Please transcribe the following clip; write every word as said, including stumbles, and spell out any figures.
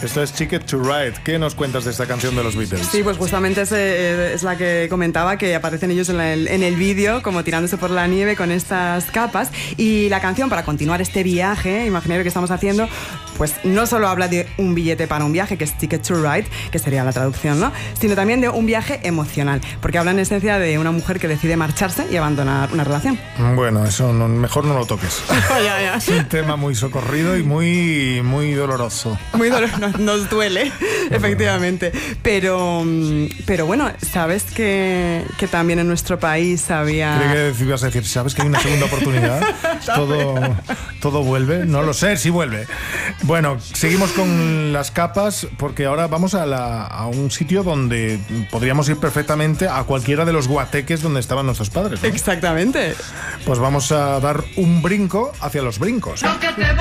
Esto es Ticket to Ride. ¿Qué nos cuentas de esta canción de los Beatles? Sí, pues justamente es, eh, es la que comentaba, que aparecen ellos en el, en el vídeo como tirándose por la nieve con estas capas. Y la canción, para continuar este viaje imaginario que estamos haciendo, pues no solo habla de un billete para un viaje, que es Ticket to Ride, que sería la traducción, ¿no? Sino también de un viaje emocional, porque habla en esencia de una mujer que decide marcharse y abandonar una relación. Bueno, eso no, mejor no lo toques. ya, ya. Es un tema muy socorrido y muy, muy doloroso. Muy doloroso, nos, nos duele, efectivamente. Pero, pero bueno, ¿sabes que, que también en nuestro país había... Creí que ibas a decir, ¿sabes que hay una segunda oportunidad? todo, todo vuelve. No lo sé, sí vuelve. Bueno, seguimos con las capas, porque ahora vamos a, la, a un sitio donde podríamos ir perfectamente a cualquiera de los guateques donde estaban nuestros padres, ¿no? Exactamente. Pues vamos a dar un brinco hacia los brincos. Lo que te